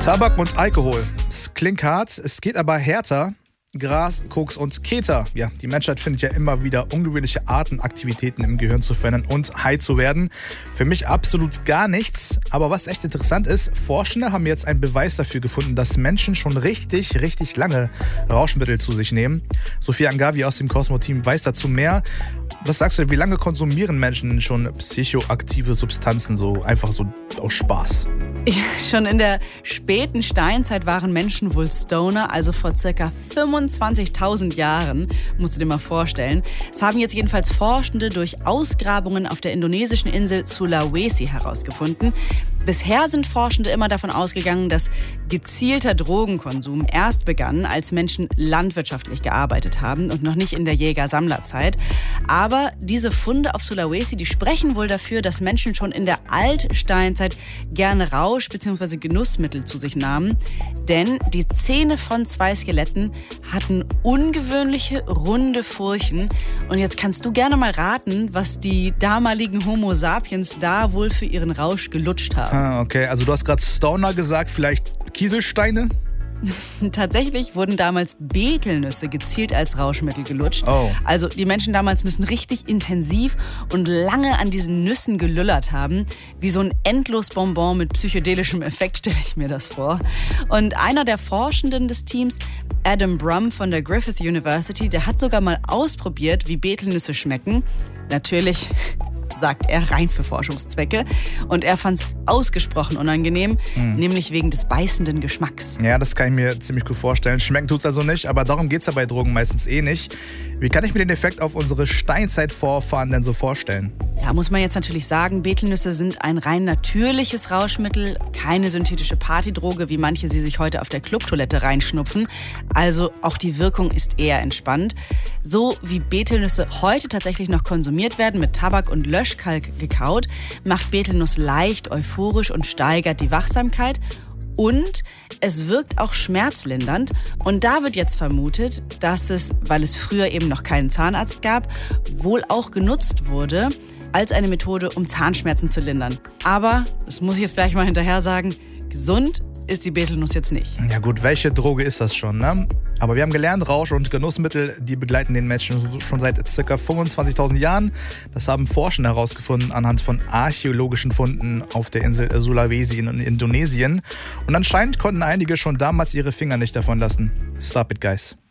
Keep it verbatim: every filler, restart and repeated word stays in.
Tabak und Alkohol. Es klingt hart, es geht aber härter. Gras, Koks und Keter. Ja, die Menschheit findet ja immer wieder ungewöhnliche Arten, Aktivitäten im Gehirn zu verändern und high zu werden. Für mich absolut gar nichts. Aber was echt interessant ist, Forschende haben jetzt einen Beweis dafür gefunden, dass Menschen schon richtig, richtig lange Rauschmittel zu sich nehmen. Sophia Angavi aus dem Cosmo-Team weiß dazu mehr. Was sagst du, wie lange konsumieren Menschen schon psychoaktive Substanzen, so einfach so aus Spaß? Ja, schon in der späten Steinzeit waren Menschen wohl Stoner, also vor circa fünfundzwanzigtausend Jahren, musst du dir mal vorstellen. Das haben jetzt jedenfalls Forschende durch Ausgrabungen auf der indonesischen Insel Sulawesi herausgefunden. Bisher sind Forschende immer davon ausgegangen, dass gezielter Drogenkonsum erst begann, als Menschen landwirtschaftlich gearbeitet haben und noch nicht in der Jäger-Sammlerzeit. Aber diese Funde auf Sulawesi, die sprechen wohl dafür, dass Menschen schon in der Altsteinzeit gerne Rausch- bzw. Genussmittel zu sich nahmen. Denn die Zähne von zwei Skeletten hatten ungewöhnliche, runde Furchen. Und jetzt kannst du gerne mal raten, was die damaligen Homo sapiens da wohl für ihren Rausch gelutscht haben. Ah, okay, also du hast gerade Stoner gesagt, vielleicht Kieselsteine? Tatsächlich wurden damals Betelnüsse gezielt als Rauschmittel gelutscht. Oh. Also die Menschen damals müssen richtig intensiv und lange an diesen Nüssen gelüllert haben. Wie so ein Endlosbonbon mit psychedelischem Effekt stelle ich mir das vor. Und einer der Forschenden des Teams, Adam Brum von der Griffith University, der hat sogar mal ausprobiert, wie Betelnüsse schmecken. Natürlich, sagt er, rein für Forschungszwecke. Und er fand es ausgesprochen unangenehm, hm. nämlich wegen des beißenden Geschmacks. Ja, das kann ich mir ziemlich gut vorstellen. Schmecken tut's also nicht, aber darum geht's ja bei Drogen meistens eh nicht. Wie kann ich mir den Effekt auf unsere Steinzeitvorfahren denn so vorstellen? Ja, muss man jetzt natürlich sagen, Betelnüsse sind ein rein natürliches Rauschmittel, keine synthetische Partydroge, wie manche sie sich heute auf der Clubtoilette reinschnupfen. Also auch die Wirkung ist eher entspannt. So wie Betelnüsse heute tatsächlich noch konsumiert werden, mit Tabak und Löschkalk gekaut, macht Betelnuss leicht, euphorisch und steigert die Wachsamkeit. Und es wirkt auch schmerzlindernd. Und da wird jetzt vermutet, dass es, weil es früher eben noch keinen Zahnarzt gab, wohl auch genutzt wurde als eine Methode, um Zahnschmerzen zu lindern. Aber, das muss ich jetzt gleich mal hinterher sagen, gesund ist die Betelnuss jetzt nicht. Ja gut, welche Droge ist das schon, ne? Aber wir haben gelernt, Rausch- und Genussmittel, die begleiten den Menschen schon seit ca. fünfundzwanzigtausend Jahren. Das haben Forschende herausgefunden anhand von archäologischen Funden auf der Insel Sulawesi in Indonesien. Und anscheinend konnten einige schon damals ihre Finger nicht davon lassen. Stop it, guys.